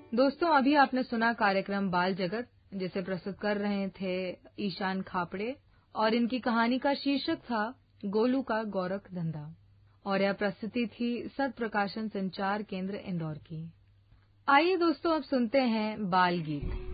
दोस्तों, अभी आपने सुना कार्यक्रम बाल जगत, जिसे प्रस्तुत कर रहे थे ईशान खापड़े, और इनकी कहानी का शीर्षक था गोलू का गोरख धंधा, और यह प्रस्तुति थी सत प्रकाशन संचार केंद्र इंदौर की। आइए दोस्तों, अब सुनते हैं बाल गीत।